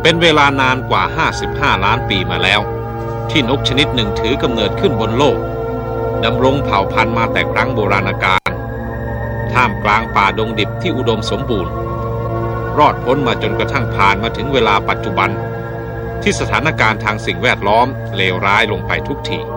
เป็นเวลานานกว่า55ล้านปีมาแล้วที่นกชนิดหนึ่งถือกำเนิดขึ้นบนโลกดำรงเผ่าพันธุ์มาแต่ครั้งโบราณกาลท่ามกลางป่าดงดิบที่อุดมสมบูรณ์รอดพ้นมาจนกระทั่งผ่านมาถึงเวลาปัจจุบันที่สถานการณ์ทางสิ่งแวดล้อมเลวร้ายลงไปทุกที